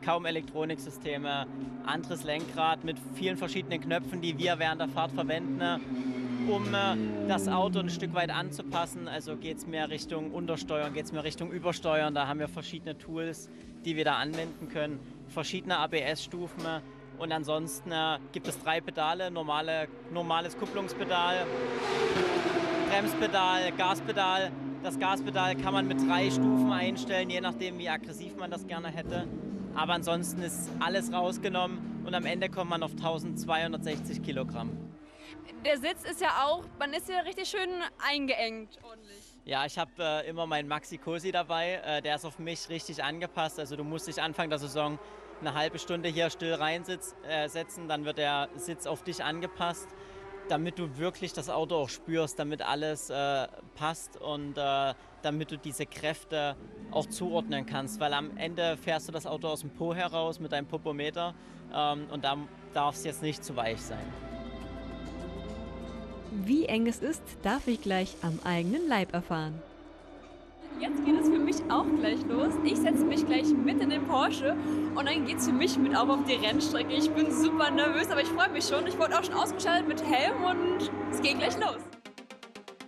kaum Elektroniksysteme, anderes Lenkrad mit vielen verschiedenen Knöpfen, die wir während der Fahrt verwenden, um das Auto ein Stück weit anzupassen. Also geht es mehr Richtung Untersteuern, geht es mehr Richtung Übersteuern. Da haben wir verschiedene Tools, die wir da anwenden können, verschiedene ABS-Stufen. Und ansonsten gibt es 3 Pedale, normales Kupplungspedal, Bremspedal, Gaspedal. Das Gaspedal kann man mit 3 Stufen einstellen, je nachdem wie aggressiv man das gerne hätte. Aber ansonsten ist alles rausgenommen und am Ende kommt man auf 1260 Kilogramm. Der Sitz ist ja auch, man ist ja richtig schön eingeengt ordentlich. Ja, ich habe immer meinen Maxi Cosi dabei, der ist auf mich richtig angepasst. Also du musst dich Anfang der Saison eine halbe Stunde hier still reinsetzen, dann wird der Sitz auf dich angepasst, damit du wirklich das Auto auch spürst, damit alles passt und damit du diese Kräfte auch zuordnen kannst. Weil am Ende fährst du das Auto aus dem Po heraus mit deinem Popometer und da darf es jetzt nicht zu weich sein. Wie eng es ist, darf ich gleich am eigenen Leib erfahren. Jetzt geht es für mich auch gleich los. Ich setze mich gleich mit in den Porsche und dann geht es für mich mit auch auf die Rennstrecke. Ich bin super nervös, aber ich freue mich schon. Ich wurde auch schon ausgestattet mit Helm und es geht gleich los.